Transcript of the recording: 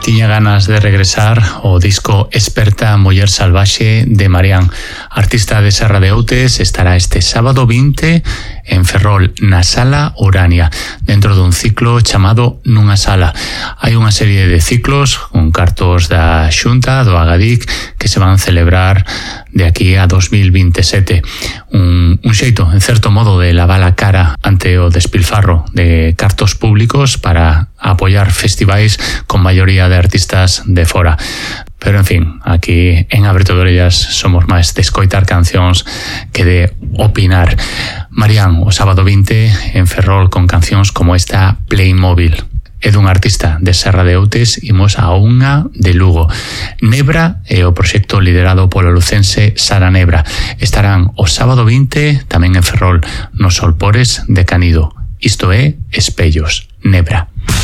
Tiña ganas de regresar o disco Experta Muller Salvaxe de Marian. Artista de Serra de Outes, estará este sábado 20 en Ferrol, na Sala Urania, dentro dun ciclo chamado Nunha Sala. Hai unha serie de ciclos con cartos da Xunta, do Agadic, que se van celebrar de aquí a 2027. Un xeito, en certo modo, de lavar a cara ante o despilfarro de cartos públicos para apoiar festivais con maioría de artistas de fora. Pero, en fin, aquí en Aberto de Orellas somos máis de escoitar cancións que de opinar. Marian, o sábado 20 en Ferrol con cancións como esta Playmobil. É dun artista de Serra de Outes, imos a unha de Lugo. Nebra é o proxecto liderado polo lucense Sara Nebra. Estarán o sábado 20 tamén en Ferrol, nos Solpores de Canido. Isto é Espellos, Nebra.